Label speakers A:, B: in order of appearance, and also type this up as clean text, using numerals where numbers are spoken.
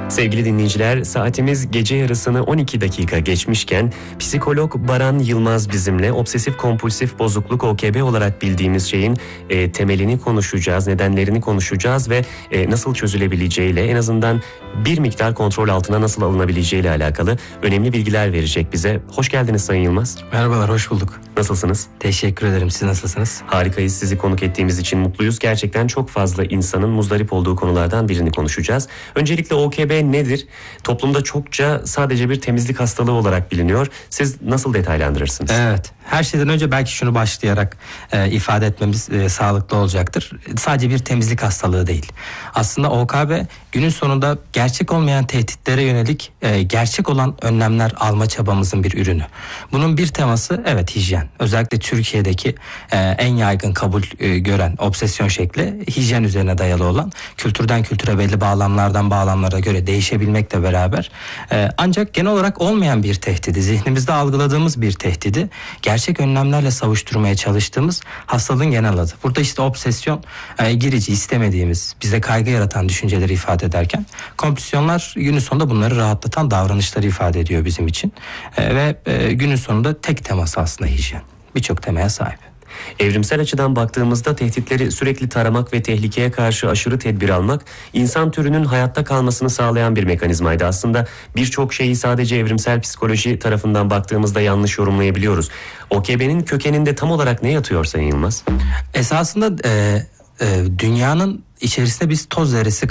A: Sevgili dinleyiciler, saatimiz gece yarısını 12 dakika geçmişken psikolog Baran Yılmaz bizimle obsesif kompulsif bozukluk OKB olarak bildiğimiz şeyin temelini konuşacağız, nedenlerini konuşacağız ve nasıl çözülebileceğiyle, en azından bir miktar kontrol altına nasıl alınabileceğiyle alakalı önemli bilgiler verecek bize. Hoş geldiniz Sayın Yılmaz.
B: Merhabalar, hoş bulduk.
A: Nasılsınız?
B: Teşekkür ederim. Siz nasılsınız?
A: Harikayız. Sizi konuk ettiğimiz için mutluyuz. Gerçekten çok fazla insanın muzdarip olduğu konulardan birini konuşacağız. Öncelikle OKB nedir? Toplumda çokça sadece bir temizlik hastalığı olarak biliniyor. Siz nasıl detaylandırırsınız?
B: Evet. Her şeyden önce belki şunu başlayarak ifade etmemiz sağlıklı olacaktır. Sadece bir temizlik hastalığı değil. Aslında OKB günün sonunda gerçek olmayan tehditlere yönelik gerçek olan önlemler alma çabamızın bir ürünü. Bunun bir teması hijyen. Özellikle Türkiye'deki en yaygın kabul gören obsesyon şekli hijyen üzerine dayalı olan, kültürden kültüre belli bağlamlardan bağlamlara göre değişebilmekle beraber ancak genel olarak olmayan bir tehdidi, zihnimizde algıladığımız bir tehdidi gerçek önlemlerle savuşturmaya çalıştığımız hastalığın genel adı. Burada işte obsesyon girici, istemediğimiz, bize kaygı yaratan düşünceleri ifade ederken, kompulsiyonlar günün sonunda bunları rahatlatan davranışları ifade ediyor bizim için. Ve günün sonunda tek teması aslında hijyen. Birçok temaya sahip.
A: Evrimsel açıdan baktığımızda tehditleri sürekli taramak ve tehlikeye karşı aşırı tedbir almak insan türünün hayatta kalmasını sağlayan bir mekanizmaydı. Aslında birçok şeyi sadece evrimsel psikoloji tarafından baktığımızda yanlış yorumlayabiliyoruz. OKB'nin kökeninde tam olarak ne yatıyor Sayın Yılmaz?
B: Esasında dünyanın içerisinde biz toz zerresi